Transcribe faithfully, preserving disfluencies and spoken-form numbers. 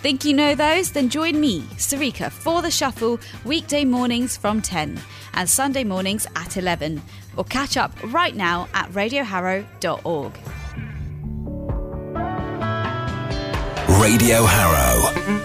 Think you know those? Then join me, Sarika, for The Shuffle weekday mornings from ten and Sunday mornings at eleven. Or catch up right now at radio harrow dot org. Radio Harrow.